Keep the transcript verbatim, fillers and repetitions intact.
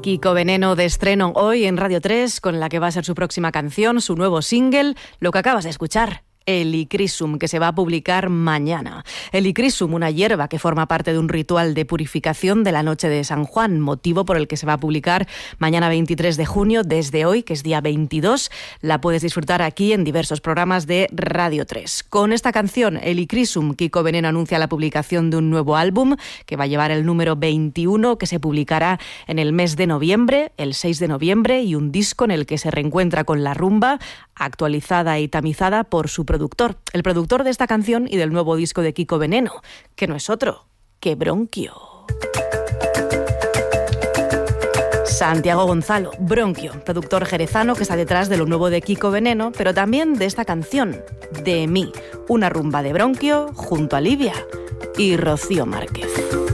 Kiko Veneno de estreno hoy en Radio tres, con la que va a ser su próxima canción, su nuevo single, lo que acabas de escuchar. Helichrysum, que se va a publicar mañana. Helichrysum, una hierba que forma parte de un ritual de purificación de la noche de San Juan, motivo por el que se va a publicar mañana veintitrés de junio. Desde hoy, que es día veintidós, la puedes disfrutar aquí en diversos programas de Radio tres. Con esta canción, Helichrysum, Kiko Veneno anuncia la publicación de un nuevo álbum que va a llevar el número veintiuno, que se publicará en el mes de noviembre, el seis de noviembre, y un disco en el que se reencuentra con la rumba, actualizada y tamizada por su productor, el productor de esta canción y del nuevo disco de Kiko Veneno, que no es otro que Bronquio. Santiago Gonzalo, Bronquio, productor jerezano que está detrás de lo nuevo de Kiko Veneno, pero también de esta canción, De mí, una rumba de Bronquio junto a Livia y Rocío Márquez.